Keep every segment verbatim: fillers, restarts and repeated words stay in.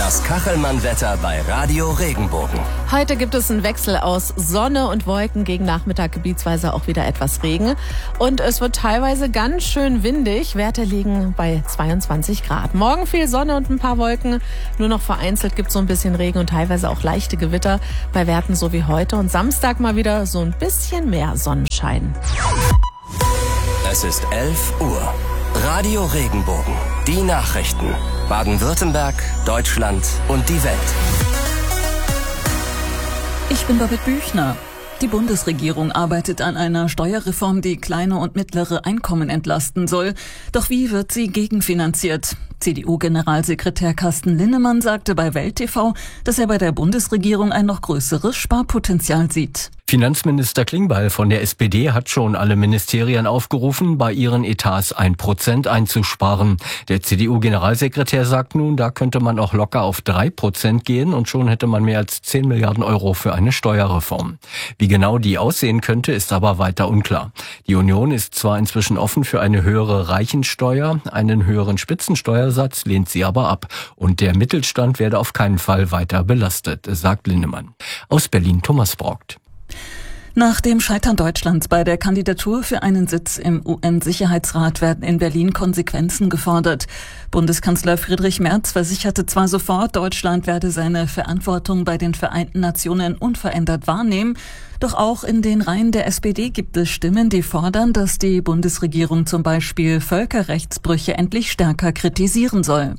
Das Kachelmann-Wetter bei Radio Regenbogen. Heute gibt es einen Wechsel aus Sonne und Wolken, gegen Nachmittag gebietsweise auch wieder etwas Regen. Und es wird teilweise ganz schön windig. Werte liegen bei zweiundzwanzig Grad. Morgen viel Sonne und ein paar Wolken. Nur noch vereinzelt gibt es so ein bisschen Regen und teilweise auch leichte Gewitter bei Werten so wie heute. Und Samstag mal wieder so ein bisschen mehr Sonnenschein. Es ist elf Uhr. Radio Regenbogen. Die Nachrichten. Baden-Württemberg, Deutschland und die Welt. Ich bin Babette Büchner. Die Bundesregierung arbeitet an einer Steuerreform, die kleine und mittlere Einkommen entlasten soll. Doch wie wird sie gegenfinanziert? C D U-Generalsekretär Carsten Linnemann sagte bei Welt T V, dass er bei der Bundesregierung ein noch größeres Sparpotenzial sieht. Finanzminister Klingbeil von der S P D hat schon alle Ministerien aufgerufen, bei ihren Etats ein Prozent einzusparen. Der C D U-Generalsekretär sagt nun, da könnte man auch locker auf drei Prozent gehen und schon hätte man mehr als zehn Milliarden Euro für eine Steuerreform. Wie genau die aussehen könnte, ist aber weiter unklar. Die Union ist zwar inzwischen offen für eine höhere Reichensteuer, einen höheren Spitzensteuersatz lehnt sie aber ab. Und der Mittelstand werde auf keinen Fall weiter belastet, sagt Linnemann. Aus Berlin Thomas Brockt. Nach dem Scheitern Deutschlands bei der Kandidatur für einen Sitz im U N-Sicherheitsrat werden in Berlin Konsequenzen gefordert. Bundeskanzler Friedrich Merz versicherte zwar sofort, Deutschland werde seine Verantwortung bei den Vereinten Nationen unverändert wahrnehmen, doch auch in den Reihen der S P D gibt es Stimmen, die fordern, dass die Bundesregierung zum Beispiel Völkerrechtsbrüche endlich stärker kritisieren soll.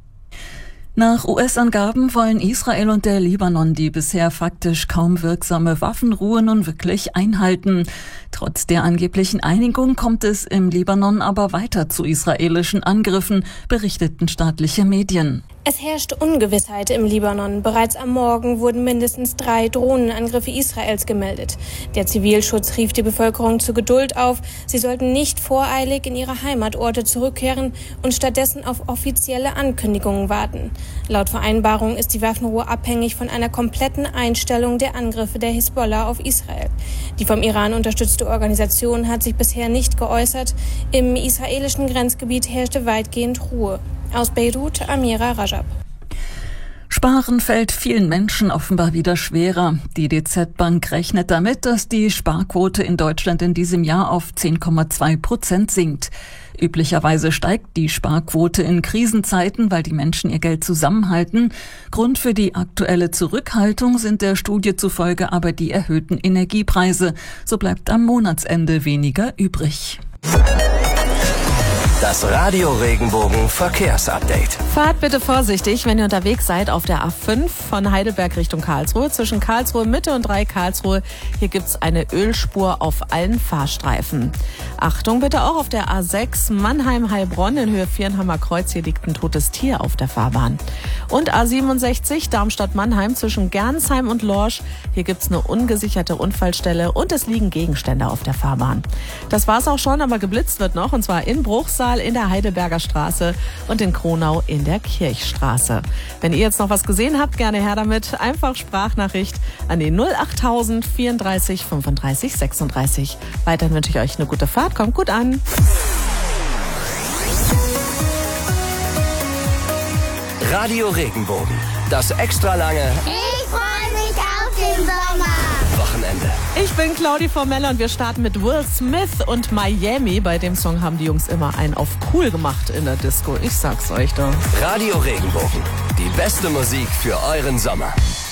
Nach U S-Angaben wollen Israel und der Libanon die bisher faktisch kaum wirksame Waffenruhe nun wirklich einhalten. Trotz der angeblichen Einigung kommt es im Libanon aber weiter zu israelischen Angriffen, berichteten staatliche Medien. Es herrscht Ungewissheit im Libanon. Bereits am Morgen wurden mindestens drei Drohnenangriffe Israels gemeldet. Der Zivilschutz rief die Bevölkerung zur Geduld auf. Sie sollten nicht voreilig in ihre Heimatorte zurückkehren und stattdessen auf offizielle Ankündigungen warten. Laut Vereinbarung ist die Waffenruhe abhängig von einer kompletten Einstellung der Angriffe der Hisbollah auf Israel. Die vom Iran unterstützte Organisation hat sich bisher nicht geäußert. Im israelischen Grenzgebiet herrschte weitgehend Ruhe. Aus Beirut, Amira Rajab. Sparen fällt vielen Menschen offenbar wieder schwerer. Die D Z Bank rechnet damit, dass die Sparquote in Deutschland in diesem Jahr auf zehn Komma zwei Prozent sinkt. Üblicherweise steigt die Sparquote in Krisenzeiten, weil die Menschen ihr Geld zusammenhalten. Grund für die aktuelle Zurückhaltung sind der Studie zufolge aber die erhöhten Energiepreise. So bleibt am Monatsende weniger übrig. Das Radio Regenbogen Verkehrsupdate. Fahrt bitte vorsichtig, wenn ihr unterwegs seid auf der A fünf von Heidelberg Richtung Karlsruhe. Zwischen Karlsruhe Mitte und drei Karlsruhe. Hier gibt's eine Ölspur auf allen Fahrstreifen. Achtung bitte auch auf der A sechs Mannheim-Heilbronn in Höhe Vierenhammer Kreuz. Hier liegt ein totes Tier auf der Fahrbahn. Und A siebenundsechzig Darmstadt-Mannheim zwischen Gernsheim und Lorsch. Hier gibt's eine ungesicherte Unfallstelle und es liegen Gegenstände auf der Fahrbahn. Das war's auch schon, aber geblitzt wird noch, und zwar in Bruchsal in der Heidelberger Straße und in Kronau in der Kirchstraße. Wenn ihr jetzt noch was gesehen habt, gerne her damit. Einfach Sprachnachricht an die null achttausend vierunddreißig fünfunddreißig sechsunddreißig. Weiterhin wünsche ich euch eine gute Fahrt. Kommt gut an. Radio Regenbogen. Das extra lange Ich freue mich auf den Sommer. Wochenende. Ich bin Claudi Formella und wir starten mit Will Smith und Miami. Bei dem Song haben die Jungs immer einen auf cool gemacht in der Disco. Ich sag's euch doch. Radio Regenbogen. Die beste Musik für euren Sommer.